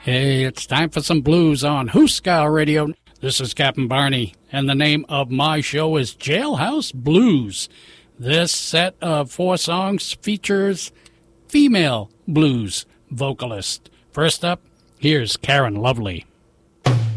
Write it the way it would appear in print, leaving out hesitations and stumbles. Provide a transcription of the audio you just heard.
Hey, it's time for some blues on Hooska Radio. This is Captain Barney, and the name of my show is Jailhouse Blues. This set of 4 songs features female blues vocalist. First up, here's Karen Lovely.